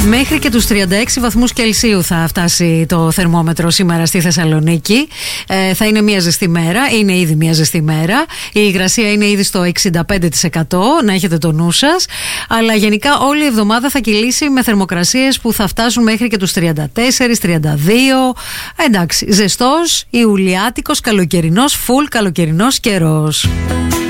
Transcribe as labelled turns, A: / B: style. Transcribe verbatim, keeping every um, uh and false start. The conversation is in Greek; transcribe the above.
A: Μέχρι και τους τριάντα έξι βαθμούς Κελσίου θα φτάσει το θερμόμετρο σήμερα στη Θεσσαλονίκη. Ε, θα είναι μια ζεστή μέρα, είναι ήδη μια ζεστή μέρα. Η υγρασία είναι ήδη στο εξήντα πέντε τοις εκατό, να έχετε το νου σας. Αλλά γενικά όλη η εβδομάδα θα κυλήσει με θερμοκρασίες που θα φτάσουν μέχρι και τους τριάντα τέσσερα τριάντα δύο. Εντάξει, ζεστός, ιουλιάτικος, καλοκαιρινός, φουλ καλοκαιρινός καιρός.